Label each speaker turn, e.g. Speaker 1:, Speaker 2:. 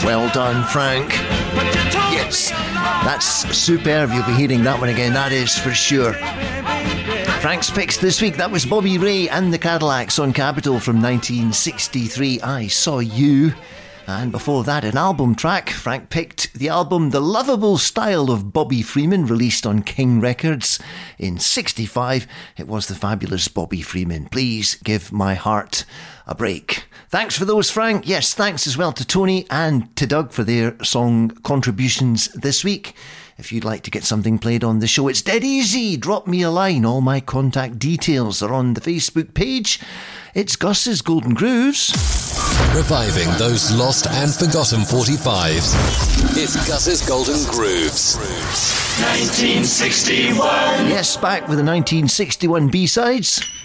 Speaker 1: Well done, Frank. Yes, that's superb. You'll be hearing that one again, that is for sure. Frank's picks this week, that was Bobby Ray and the Cadillacs on Capitol from 1963, I Saw You. And before that, an album track. Frank picked the album The Lovable Style of Bobby Freeman, released on King Records in 65. It was the fabulous Bobby Freeman. Please give my heart a break. Thanks for those, Frank. Yes, thanks as well to Tony and to Doug for their song contributions this week. If you'd like to get something played on the show, it's dead easy. Drop me a line. All my contact details are on the Facebook page. It's Gus's Golden Grooves.
Speaker 2: Reviving those lost and forgotten 45s. It's Gus's Golden Grooves.
Speaker 3: 1961.
Speaker 1: Yes, back with the 1961 B-sides.